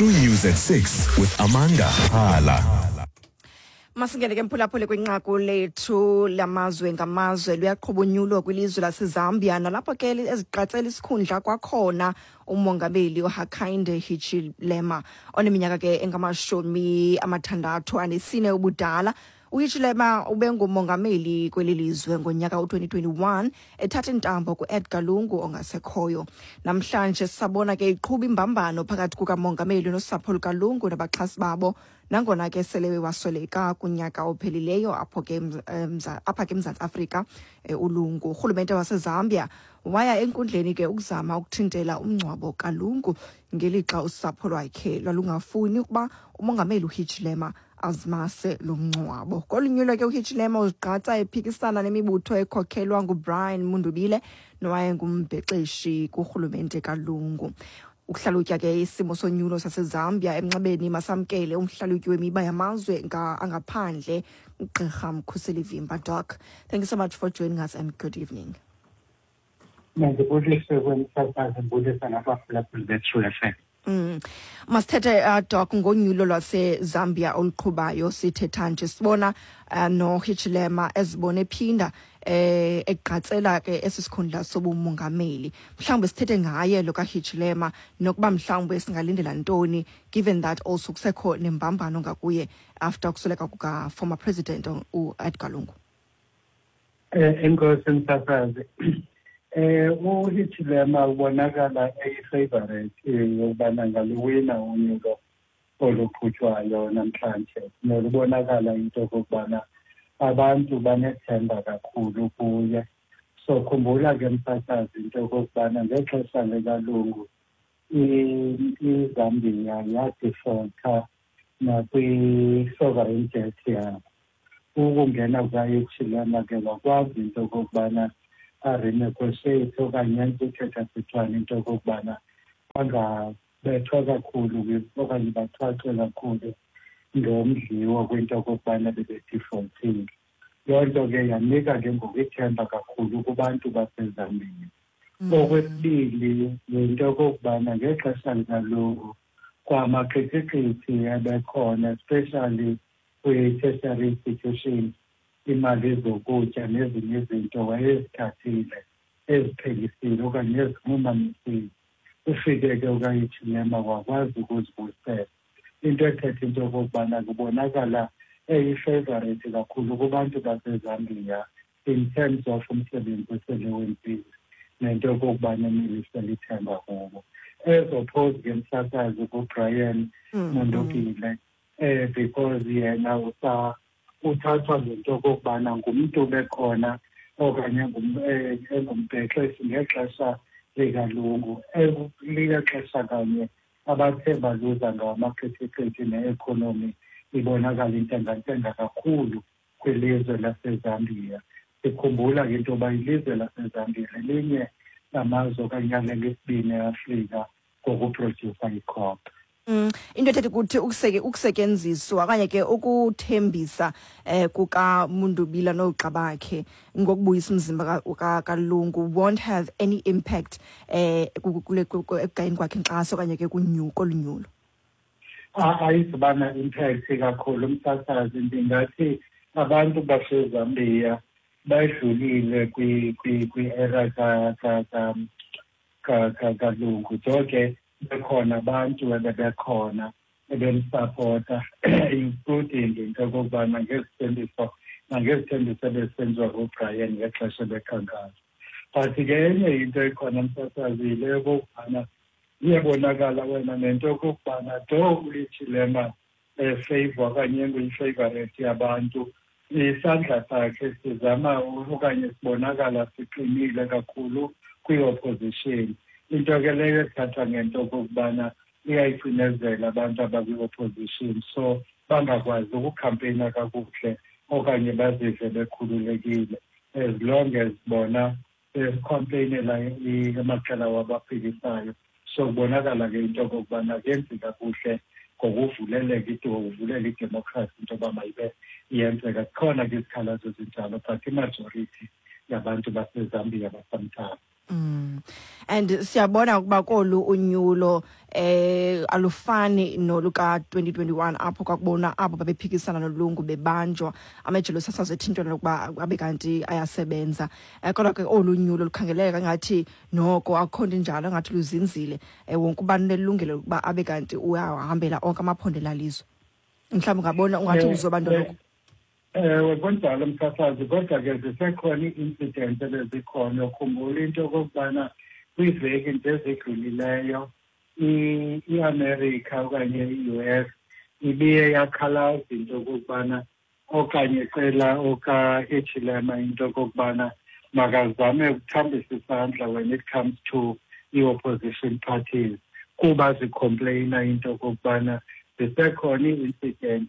True News at 6 with Amanda Hala. Masingene ke mphulaphule kwinqaku lethu lamazwe ngamazwe luyaqhuba unyulo kwilizwe laseZambia nalapho ke eziqatsela isikhundla kwakhona umongameli uHakainde Hichilema oneminyaka ke engama-64 ubudala. uHichilema ubengumongameli kweli lizwe ngonyaka u-2021 ethatha intambo ku-Edgar Lungu ongasekhoyo. Namhlanje sabona ke iqhuba imbambano phakathi kukamongameli nosapho lukaLungu nabaxhasi babo nangona ke sele wasweleka kunyaka ophelileyo apha ke eMzantsi Afrika. uLungu urhulumente waseZambia waya enkundleni ke ukuzama ukuthintela umngcwabo kaLungu ngelixa usapho lwakhe lwalungafuni ukuba umongameli uHichilema azimase lo mngcwabo. Kolunyulo ke uHichilema uziqatsa ephikisana nemibutho ekhokhelwa nguBrian Mundubile nowayengumbhexeshi kurhulumente kaLungu. Ukuhlalutya ke isimo sonyulo saseZambia emnxebeni masamkele umhlalutyi wemiba yamazwe angaphandle uGqirha Mkhuseli Vimba. Doc, thank you so much for joining us and good evening. Masithethe Doc ngonyulo lwaseZambia oluqhubayo sithetha nje sibona noHichilema ezibone ephinda eqatsela ke esisikhundla sobumongameli. Mhlawumbe sithethe ngaye lo kaHichilema nokuba mhlawumbe singalindela ntoni given that also kusekho nembambano ngakuye after kusweleka kuka former president uEdgar Lungu. Enkosi msasazi. uHichilema ubonakala eyi-favorite yokubana ngaluwina unyulo oluqhutywayo namhlanje. Nolubonakala into yokokubana abantu banethemba kakhulu kuye. So khumbula ke msasazi into yokokubana ngexesha likaLungu iZambia yadefaulta nakwi-sovereign debt yabo. Ukungena kukaHichilema ke wakwazi into yokokubana arenegotiate okanye yenze uthethathethwano into yokokubana bangabethwa kakhulu okanye bathwaxwe kakhulu ngomdliwo kwinto yokokubana bebedefaultile. Loo nto ke yanika ke ngoku ithemba kakhulu kubantu baseZambia. Okwesibili yinto yokokubana ngexesha likalungu kwamaqithiqithi ebekhona especially kwi-tertiary institutions imali zokutya nezinye izinto wayezithathile eziphelisile okanye ezinqumanisile. Ufike ke ukaHichilema wakwazi ukuzibuyisela. Into ethetha into yokokubana kubonakala eyi-favorite kakhulu kubantu baseZambia in terms of umsebenzi oselewenziwe nento yokokubana imilisela ithemba kubo. Ezophoze ke msasazi kuBrian Mundubile because yena uthathwa ngento yokokubana ngumntu bekhona okanye engumbhexeshi ngexesha likaLungu. Liya xesha kanye abathe baluza ngamaqithiqithi ne-economy ibonakala intengantenga kakhulu kwilizwe laseZambia. Sikhumbula ke into yoba ilizwe laseZambia lelinye lamazwe okanye lesibini eAfrika ngokuprodyusa ikhopha. Into ethetha ukuthi ukusetyenziswa okanye ke ukuthembisa kukaMundubile noogxa bakhe ngokubuyisa umzimba kaLungu won't have any impact ekugayeni kwakhe inkxaso okanye ke kolunyulo. Ayizubana impact kakhulu msasazi. Ndingathi abantu baseZambia badlulile kwi-era kaLungu. Zonke bekhona abantu ebebekhona ebemsapota including into yokokubana ngezithembiso ebesenziwa nguBrian ngexesha bekhankasa. But ke enye into ekhona msasazi yile yokokubana iyabonakala wena nento yokokubana do uHichilema favor okanye enguyi-favorite yabantu, isandla sakhe sizama okanye sibonakala siqinile kakhulu kwi-opposition. Into ke leyo ethathwa ngento yokokubana iyayicinezela abantu abakwi-opposition so bangakwazi ukukhampeyina kakuhle okanye bazive bekhululekile as long as bona bekhampeyinela amaqela wabo aphikisayo. So kubonakala ke into yokokubana kenzi kakuhle ngokuvulela idemokhrasi into yoba mayibe iyenzeka. Zikhona ke izikhalazo ezinjalo but imajority yabantu baseZambia basamthanda. And siyabona ukuba kolu unyulo alufani noluka 2021 apho kwakubona abo babephikisana nolungu bebanjwa amajelo sasazo ethintwana ukuba abe kanti ayasebenza kodwa ke olu nyulo lukhangeleka ngathi noko akhonto njalo ngathi luzinzile wonke ubani nelungelo ukuba abe kanti uyahambela onke amaphondo elalizwe mhlawumbe ngabona ungathi uzobandolo Wekonjalo msasazi kodwa ke zisekhona i-incident ebezikhona ukhumbula into okokubana kwiveki nje ezidlulileyo i-America okanye i-US ibiye yakhalaza into okokubana okanye cela oka-Hichilema into okokubana makazame ukuthambisa isandla when it comes to i-opposition parties kuba zicomplaina into okokubana zisekhona ii-incident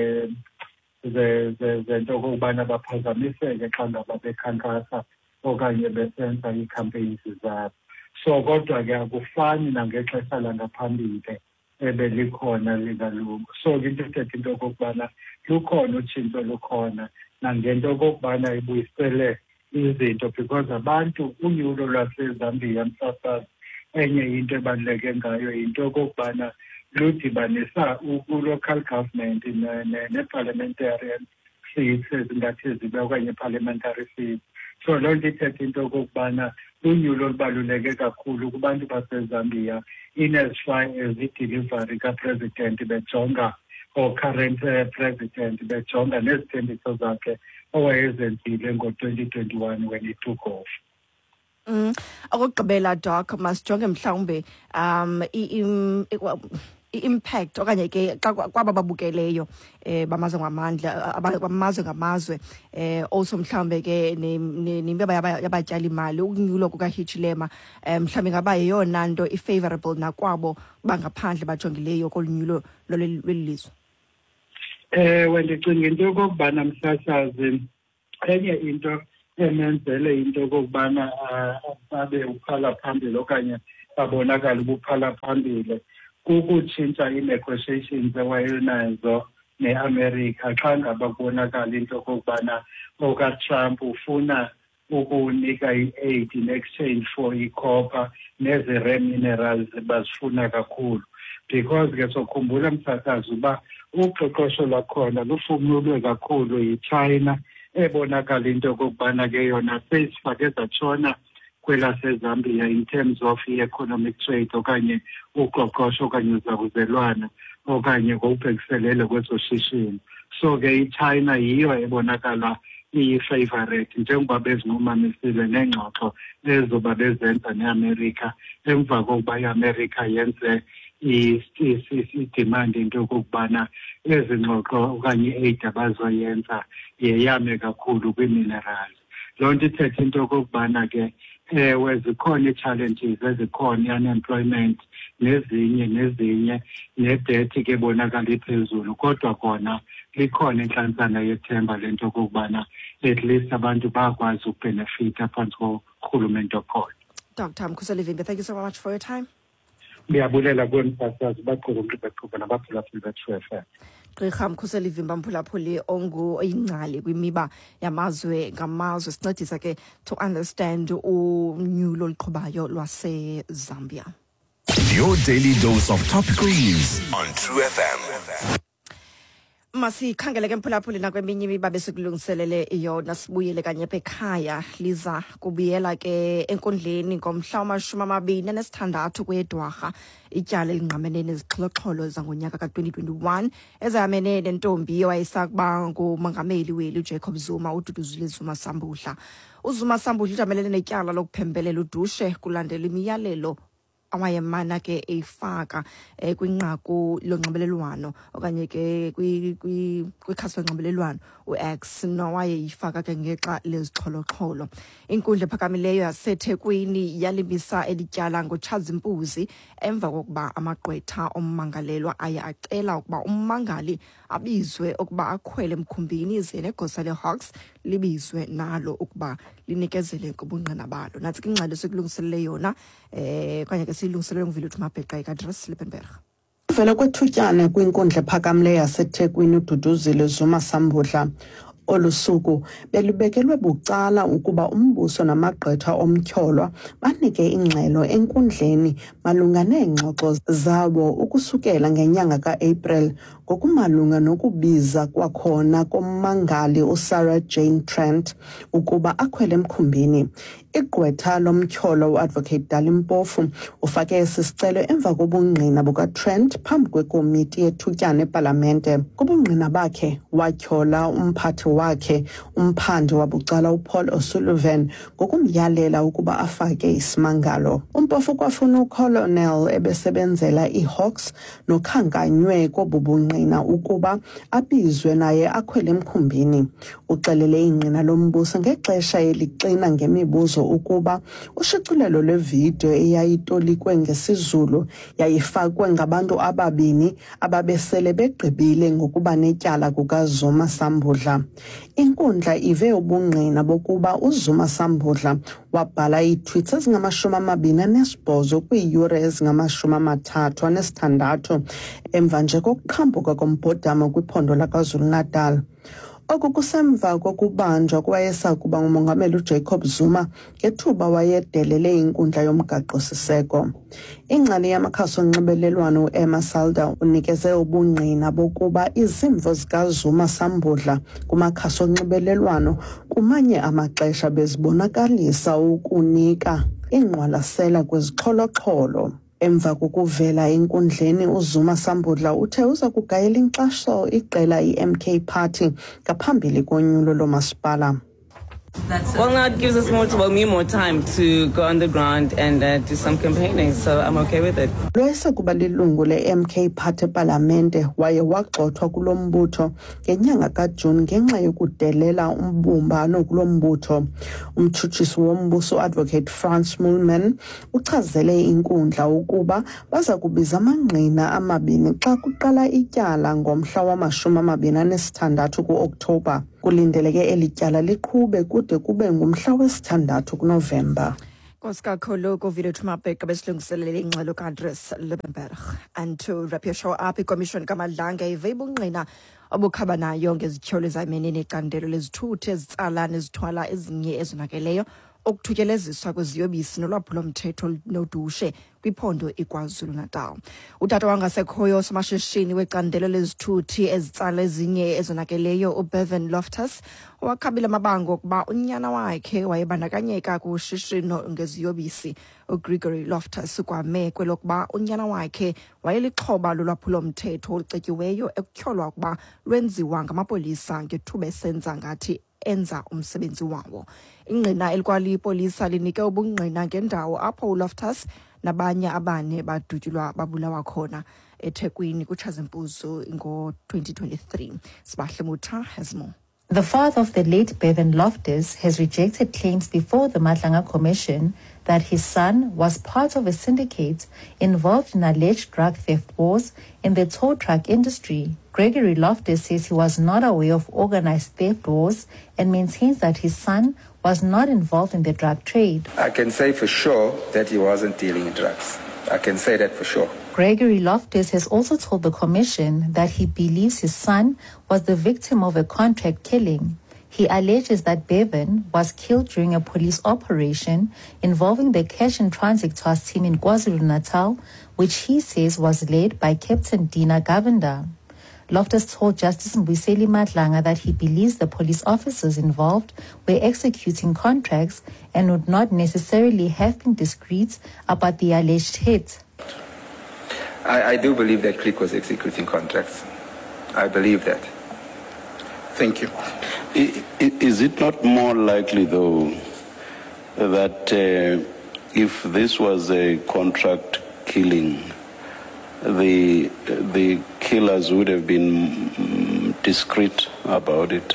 zento okokubana baphazamiseke xa ngaba bekhankasa okanye besenza ii-campaigns zabo. So kodwa ke akufani nangexesha langaphambili ebelikhona likalungu. So into ethetha into okokubana lukhona utshintsho lukhona nangento okokubana ibuyisele izinto because abantu unyulo lwaseZambia msasazi enye into ebaluleke ngayo into okokubana ludibanisa u-local government ne-parliamentarian seats ezingathi zibe okanye parliamentary seats. So loo nto ithetha into okokubana lunyulo olubaluleke kakhulu kubantu baseZambia in as far as i-delivery kapresident bejonga or current president bejonga nezithembiso zakhe owayezenzile ngo-2021 when he took off. Akugqibela Doc masijonge mhlawumbe i-impact okanye ke xa kwaba babukeleyo bamazwe ngamazwe also mhlawumbe ke nimbe yabatyali imali ukunyulwa kukaHichilema mhlawumbe ngaba yeyona nto i-favorable nakwabo bangaphandle bajongileyo kolunyulo lwelizwe. Ndicinga into yokokubana msasazi enye into emenzele into okokubana babe uphala phambili okanye babonakala ubuphala phambili kukutshintsha ii-negotiations ewayenazo ne-America xa ngaba kubonakala into okokubana okaTrump ufuna ukunika i-aid in exchange for i-copper nezi-rare minerals bazifuna kakhulu because ke sokhumbula msasazi uba uqoqosho lwakhona lufunulwe kakhulu yiChina ebonakala into okokubana ke yona seyisifake zatshona kwelaseZambia in terms of i-economic trade okanye uqoqosho okanye uzakuzelwana okanye ngokubhekiselele kwezoshishino. So ke iChina yiyo ebonakala iyi-favorite njengoba bezinqumamisile neengxoxo ezoba bezenza neAmerica emva kokuba iAmerica yenze idemand into yokokubana ezi ngxoxo okanye i-aid abazoyenza yeyame kakhulu kwii-minerals. Loo nto ithetha into yokokubana ke ewe zikhona ii-challenges ezikhona i-unemployment nezinye nedethi ke bonakala iphezulu kodwa kona likhona intlantsana yethemba lento okokubana at least abantu bakwazi ukubhenefitha phantsi korhulumente okhona. Dr. Mkhuseli Vimba, thank you so much for your time. Ndiyabulela kwemsasazi baqhuba nabaphulaphuli be-True FM. Gqirha Mkhuseli Vimba mphulaphuli oyingcali kwimiba yamazwe ngamazwe sincedisa ke to understand unyulo oluqhubayo lwaseZambia. Your daily dose of topical news on True FM. Masikhangele ke mphulaphuli nakweminye imiba besikulungiselele yona sibuyele kanye ekhaya liza kubuyela ke enkundleni ngomhla wama-26 kweyeDwarha ityala elingqamene nezixholo-xholo zangonyaka ka-2021 ezayamene nentombi owayesakuba ngumongameli weli uJacob Zuma uDuduzile Zuma Sambuhla. uZuma Sambuhla ujamelene netyala lokuphembelela udushe kulandela imiyalelo awayemana ke eyifaka kwinqaku lonxibelelwano okanye ke kwikhasi lonxibelelwano uX nowayeyifaka ke ngexa lezixholo-xholo. Inkundla ephakamileyo yaseThekwini yalimisa elityala ngoTshazimpuzi emva kokuba amagqwetha ommangalelwa aye acela ukuba ummangali abizwe ukuba akhwele emkhumbini ize negosa leHawks libizwe nalo ukuba linikezele ngobungqina balo. Natsi ingxelo sekulungiselele yona kanye ke silungiselele nguViluthu Mabheqa ikaDress Lippenberg. Vela kwethutyana kwinkundla ephakamileyo yaseThekwini uDuduzile Zuma Sambuhla Olu suku belubekelwe bucala ukuba umbuso namagqwetha omtyholwa banike ingxelo enkundleni malunga neengxoxo zabo ukusukela ngenyanga ka-April ngokumalunga nokubiza kwakhona kommangali uSarah Jane Trent ukuba akhwele emkhumbini. Igqwetha lomtyholo uAdvocate Dali Mpofu ufake esi sicelo emva kobungqina bukaTrent phambi kwekomiti yethutyana epalamente. Kubungqina bakhe watyhola umphathi wakhe umphandi wabucala uPaul O'Sullivan ngokumyalela ukuba afake isimangalo. Umpofu kwafuna uColonel ebesebenzela iHawks nokhankanywe kobu bungqina ukuba abizwe naye akhwele emkhumbini. Uxelele ingqina lombuso ngexesha elixina ngemibuzo ukuba ushicilelo lwevidiyo eyayitolikwe ngesiZulu yayifakwe ngabantu ababini ababesele begqibile ngokuba netyala kukaZuma Sambudla. Inkundla ive ubungqina bokuba uZuma Sambudla wabhala iitweets ezingama-28 kwiiyure ezingama-36 emva nje kokuqhambuka kombhodamo kwiphondo laKwaZulu-Natal. Oku kusemva kokubanjwa kwayesakuba ngumongameli uJacob Zuma ngethuba wayedelele inkundla yomgaqo-siseko. Ingcali yamakhasi onxibelelwano uEmma Salda unikeze ubungqina bokuba izimvo zikaZuma Sambudla kumakhasi onxibelelwano kumanye amaxesha bezibonakalisa ukunika ingqwalasela kwezixholo-xholo. Emva kokuvela enkundleni uZuma Sambudla uthe uza kugayela inkxaso iqela iMK Party ngaphambili konyulo lomasipala. Well, now it gives us more time to go on the ground and do some campaigning, so I'm okay with it. Loyisakuba lilungu le-MK Party epalamente waye wagxothwa kulo mbutho ngenyanga kaJuni ngenxa yokudelela umbumbano kulo mbutho. Umtshutshisi wombuso uAdvocate Frans Moolman uchazele inkundla ukuba baza kubiza amangqina amabini xa kuqala ityala ngomhla wama-26 ku-Okthobha. Kulindeleke eli tyala liqhube kude kube ngumhla wesi-6 kuNovemba. Koskakhulu kuvidiyo tumabheka besilungiselele ingxelo kaDres Liebenberg. And to wrap your show up, ikomishoni kaMadlanga ive ibungqina obukhabanayo ngezityholo zayimene necandelo lezithuthi ezitsalana ezithwala ezinye ezonakeleyo okuthutyeleziswa kweziyobisi nolwaphulo-mthetho nodushe kwiphondo iKwaZulu-Natal. Utata wangasekhoyo somashishini wecandelo lezithuthi ezitsala ezinye ezonakeleyo uBevan Loftus wakhabile amabango ukuba unyana wakhe wayebandakanyeka kushishino ngeziyobisi. uGregory Loftus kwame kwelokuba unyana wakhe wayelixhoba lolwaphulo-mthetho olucetyiweyo ekutyholwa ukuba lwenziwa ngamapolisa ngethuba esenza ngathi enza umsebenzi wawo. Ingqina elikwalipolisa linike ubungqina ngendawo apho uLoftus nabanye abane badutyulwa babulawa khona eThekwini kuTshazimpuzu ngo-2023. Sibahle Mutha has more. The father of the late Bevan Loftus has rejected claims before the Madlanga Commission that his son was part of a syndicate involved in alleged drug theft wars in the tow truck industry. Gregory Loftus says he was not aware of organized theft wars and maintains that his son was not involved in the drug trade. I can say for sure that he wasn't dealing in drugs. I can say that for sure. Gregory Loftus has also told the commission that he believes his son was the victim of a contract killing. He alleges that Bevan was killed during a police operation involving the Cash and Transit Task Team in KwaZulu-Natal, which he says was led by Captain Dina Govender. Loftus told Justice Mbuyiseli Madlanga that he believes the police officers involved were executing contracts and would not necessarily have been discreet about the alleged hit. I do believe that Creek was executing contracts. I believe that. Thank you. Is it not more likely, though, that if this was a contract killing, the killers would have been discreet about it?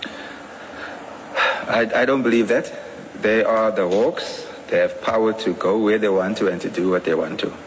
I don't believe that. They are the Hawks. They have power to go where they want to and to do what they want to.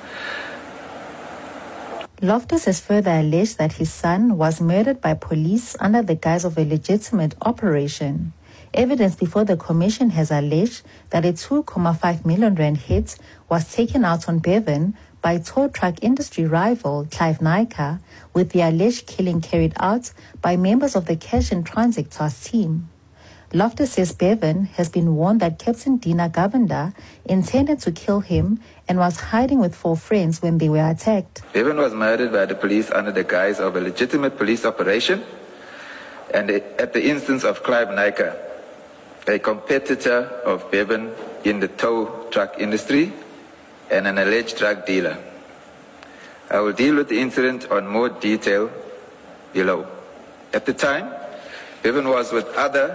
Loftus has further alleged that his son was murdered by police under the guise of a legitimate operation. Evidence before the commission has alleged that a 2.5 million rand hit was taken out on Bevan by tow truck industry rival Clive Nyka, with the alleged killing carried out by members of the Cash and Transit task team. Loftus says Bevan has been warned that Captain Dina Govender intended to kill him and was hiding with 4 friends when they were attacked. Bevan was murdered by the police under the guise of a legitimate police operation and at the instance of Clive Nyka, a competitor of Bevan in the tow truck industry and an alleged drug dealer. I will deal with the incident on more detail below. At the time, Bevan was with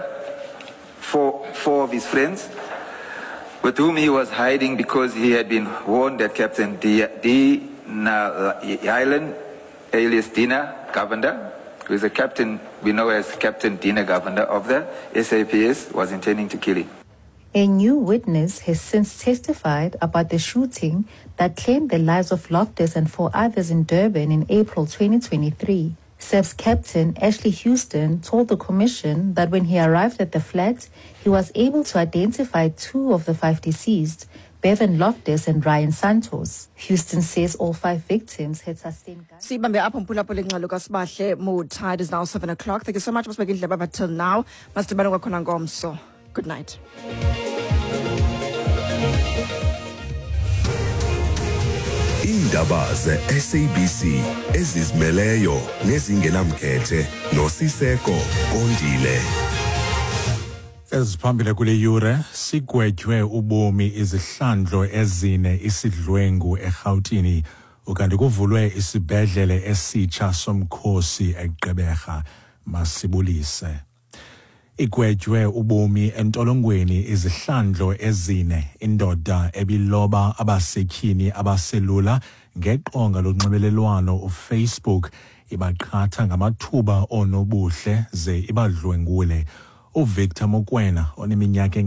four of his friends, with whom he was hiding because he had been warned that Captain Dina Island, alias Dina Govender, who is a captain we know as Captain Dina Govender of the SAPS, was intending to kill him. A new witness has since testified about the shooting that claimed the lives of Loftus and 4 others in Durban in April 2023. SAPS Captain Ashley Houston told the commission that when he arrived at the flat, he was able to identify 2 of the 5 deceased, Bevan Loftus and Ryan Santos. Houston says all 5 victims had sustained guns. Sibambe apho mphulaphula ingxelo kaSibahle Mood. Tide is now 7 o'clock. Thank you so much, Masibeke Ndleba, till now. Masibane kwakhona ngomso. Good night. Indaba ze-SABC ezizimeleyo nezingenamkhethe noSiseko Kondile. Eziphambili kule yure sigwetywe ubomi izihlandlo ezine isidlwengu eGauteng ukanti kuvulwe isibhedlele esitsha somkhosi eGqeberha. Masibulise. Igwetywe ubomi entolongweni izihlandlo ezine indoda ebiloba abasetyhini abaselula ngeqonga lonxibelelwano uFacebook ibaqhatha ngamathuba onobuhle ze ibadlwengule. uVictor Mokoena oneminyaka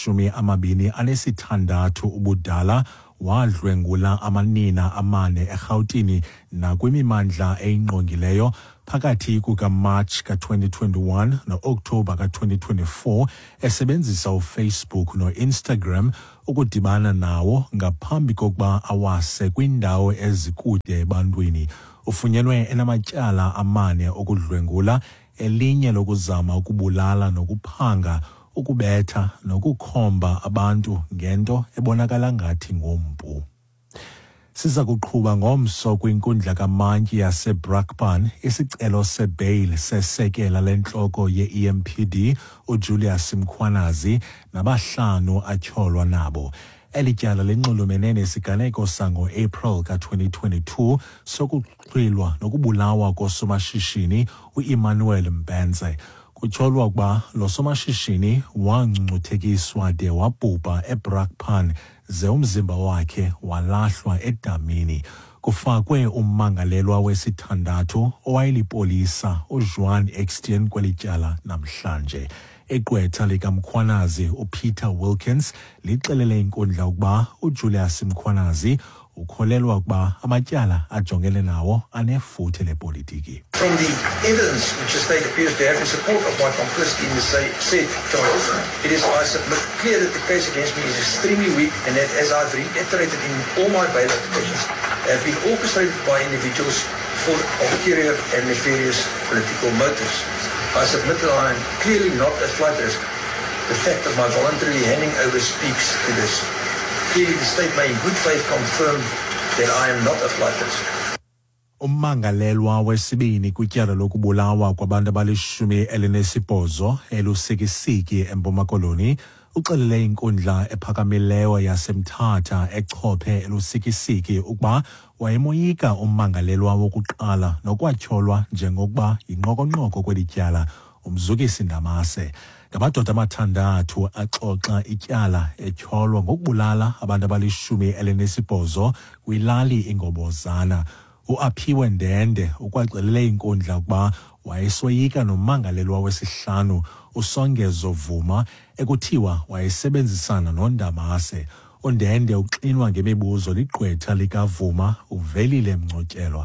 engama-26 ubudala wadlwengula amanina amane eGauteng nakwimimandla eyingqongileyo phakathi kukaMarch ka-2021 no-Oktoba ka-2024 esebenzisa uFacebook no-Instagram ukudibana nawo ngaphambi kokuba awase kwindawo ezikude ebantwini. Ufunyenwe enamatyala amane okudlwengula, elinye lokuzama ukubulala nokuphanga, ukubetha nokukhomba abantu ngento ebonakala ngathi ngompu. Siza kuqhuba ngomso kwinkundla kamantyi yaseBrakpan isicelo sebail sesekela lentloko ye-EMPD uJulius Mkhwanazi nabahlanu atyholwa nabo. Elityala lenxulumene nesiganeko sango-April ka-2022 sokuxhwilwa nokubulawa kosomashishini uEmmanuel Mbenze. Kutyholwa ukuba lo somashishini wangcungcuthekiswa de wabhubha eBrakpan ze umzimba wakhe walahlwa edamini. Kufakwe ummangalelwa wesithandathu owayelipolisa uJuan Extien kweli tyala namhlanje. Igqwetha likaMkhwanazi uPeter Wilkins lixelele inkundla ukuba uJulius Mkhwanazi ukholelwa ukuba amatyala ajongene nawo anefuthe lepolitiki. From the evidence which the state appears to have in support of my complicity in the said charges, it is I submit clear that the case against me is extremely weak and that, as I've reiterated in all my bail applications, have been orchestrated by individuals for ulterior and nefarious political motives. I submit that I am clearly not a flight risk. The fact of my voluntarily handing over speaks to this. Clearly the state may in good faith confirm that I am not a flight risk. Ummangalelwa wesibini kwityala lokubulawa kwabantu abali-18 elusikisiki eMpuma Koloni uxelele inkundla ephakamileyo yaseMthatha echophe elusikisiki ukuba wayemoyika ummangalelwa wokuqala nokwatyholwa njengokuba yinqokonqoko kweli tyala uMzukisi Ndamase. Ngamadoda amathandathu axoxa ityala etyholwa ngokubulala abantu abali-18 kwilali iNgobozana. uAphiwe Ndende ukwaxelele inkundla ukuba wayesoyika nommangalelwa wesihlanu uSongezo Vuma ekuthiwa wayesebenzisana noNdamase. uNdende uxinwa ngemibuzo ligqwetha likavuma uvelile Mngcotyelwa.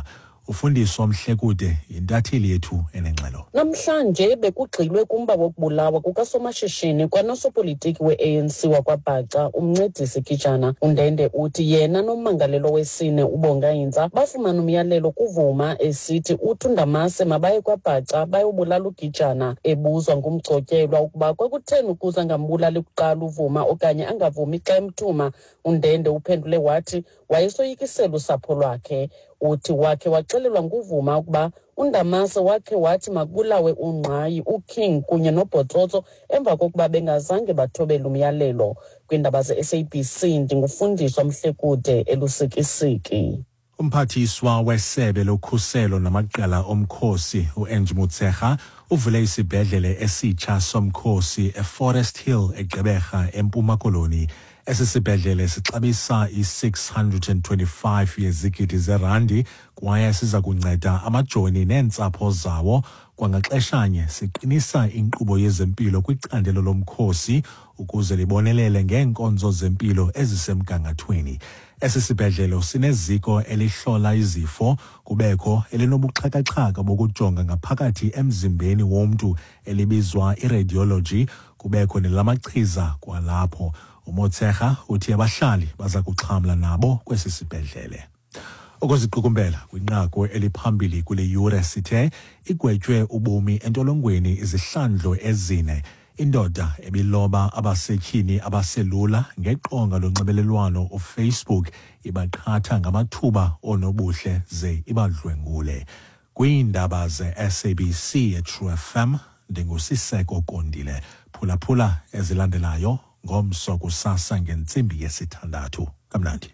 Ufundiswa Mhlekude yintatheli yethu enengxelo. Namhlanje bekugxilwe kumba wokubulawa kukasomashishini kwanosopolitiki we-ANC wakwaBhaca uMncedisi Kijana uNdende uthi yena nommangalelo wesine uBonga Yinza bafumana umyalelo kuvuma esithi uthi uNdamase mabaye kwaBhaca bayobulala uGijana ebuzwa ngumgcotyelwa ukuba kwakutheni ukuza ngambulala kuqala uvuma okanye angavumi xa emthuma. uNdende uphendule wathi wayesoyikisela usapho lwakhe. Uthi wakhe waxelelwa nguvuma ukuba uNdamase wakhe wathi makubulawe uNgqayi, uKing kunye noBhotsotso emva kokuba bengazange bathobela umyalelo. Kwiindaba ze-SABC ndingufundiswa Mhlekude elusikisiki. Umphathiswa wesebe lokhuselo namaqela omkhosi uAngie Motshekga uvule isibhedlele esitsha somkhosi eForest Hill eGqeberha eMpuma Koloni. Esi sibhedlele sixabisa i-625 yezigidi zerandi kwaye siza kunceda amajoni neentsapho zawo. Kwangaxeshanye siqinisa inkqubo yezempilo kwicandelo lomkhosi ukuze libonelele ngeenkonzo zempilo ezisemgangathweni. Esi sibhedlele sineziko elihlola izifo, kubekho elinobuxhakaxhaka bokujonga ngaphakathi emzimbeni womntu elibizwa iradiology, kubekho nelamachiza kwalapho. uMotshekga uthi abahlali baza kuxhamla nabo kwesi sibhedlele. Ukuziqukumbela kwinqaku eliphambili kule yure sithe igwetywe ubomi entolongweni izihlandlo ezine. Indoda ebiloba abasetyhini abaselula ngeqonga lonxibelelwano uFacebook ibaqhatha ngamathuba onobuhle ze ibadlwengule. Kwiindaba ze-SABC eTrue FM ndingusiseko Kondile. Phulaphula ezilandelayo ngomso kusasa ngentsimbi yesithandathu. Kamnandi.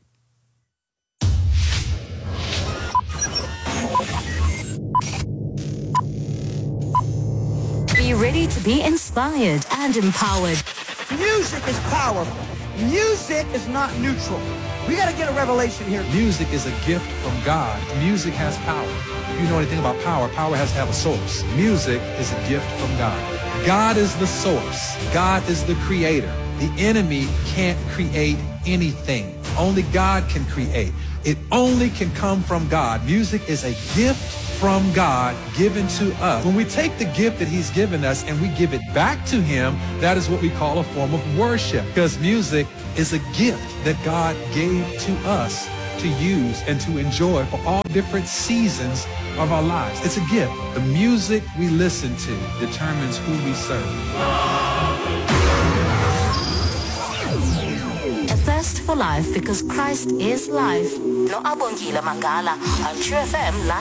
Be ready to be inspired and empowered. Music is powerful. Music is not neutral. We got to get a revelation here. Music is a gift from God. Music has power. If you know anything about power, power has to have a source. Music is a gift from God. God is the source. God is the creator. The enemy can't create anything. Only God can create. It only can come from God. Music is a gift from God given to us. When we take the gift that he's given us and we give it back to him, that is what we call a form of worship. Because music is a gift that God gave to us to use and to enjoy for all different seasons of our lives. It's a gift. The music we listen to determines who we serve. A thirst for life because Christ is life. No Abongile Mangala on True FM Live.